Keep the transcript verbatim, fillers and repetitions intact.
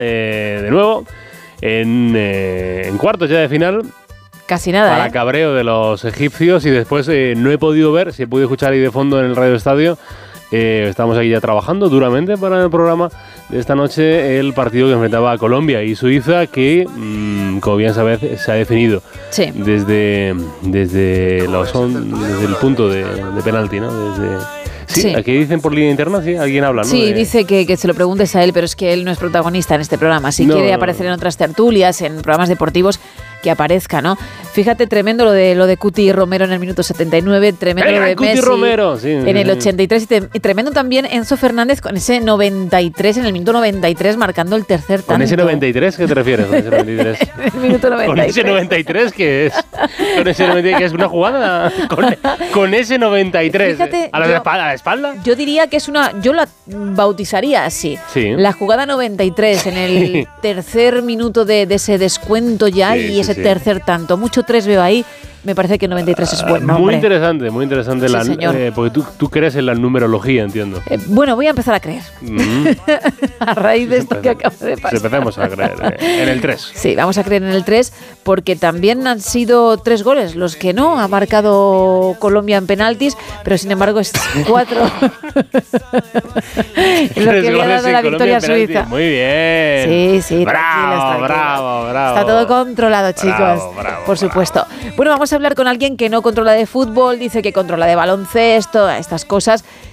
eh, de nuevo en, eh, en cuartos ya de final. Casi nada, Para ¿eh? cabreo de los egipcios, y después eh, no he podido ver, si he podido escuchar ahí de fondo en el Radio Estadio, eh, estamos aquí ya trabajando duramente para el programa de esta noche, el partido que enfrentaba a Colombia y Suiza, que, mmm, como bien sabéis, se ha definido sí. desde, desde, los, desde el punto de, de penalti, ¿no? Desde... Sí, Sí. aquí dicen por línea interna, sí, alguien habla, ¿no? Sí, de... dice que, que se lo preguntes a él, pero es que él no es protagonista en este programa. Si no, quiere no, aparecer no. en otras tertulias, en programas deportivos, que aparezca, ¿no? Fíjate, tremendo lo de lo de Cuti Romero en el minuto setenta y nueve, tremendo ¡Eh, lo de Cuti Messi Romero! Sí, en sí, el sí. ochenta y tres, y, te, y tremendo también Enzo Fernández con ese noventa y tres, en el minuto noventa y tres, marcando el tercer tanto. ¿Con ese noventa y tres qué te refieres? ¿Con ese noventa y tres? En el minuto noventa y tres. ¿Con ese noventa y tres qué es? ¿Con ese noventa y tres qué es? ¿Una jugada? Con, con ese noventa y tres. Fíjate, ¿A la, yo- espalda, ¿A la espalda? Yo diría que es una... Yo la bautizaría así. Sí. La jugada noventa y tres, en el tercer minuto de, de ese descuento ya, Sí, y sí, ese sí. tercer tanto. Mucho tres veo ahí. Me parece que noventa y tres es buen nombre. Muy interesante, muy interesante. Sí, la, señor. eh, porque tú, tú crees en la numerología, entiendo. Eh, bueno, voy a empezar a creer. Mm. A raíz de esto que acaba de Pues pasar. empecemos a creer eh, en el tres. Sí, vamos a creer en el tres, porque también han sido tres goles los que no ha marcado Colombia en penaltis, pero sin embargo es cuatro lo que le ha dado la victoria a Suiza. Muy bien. Sí, sí, bravo, tranquilos, tranquilos. bravo, bravo. Está todo controlado, chicos. Bravo, bravo, por supuesto. Bueno, vamos a hablar con alguien que no controla de fútbol, dice que controla de baloncesto, estas cosas,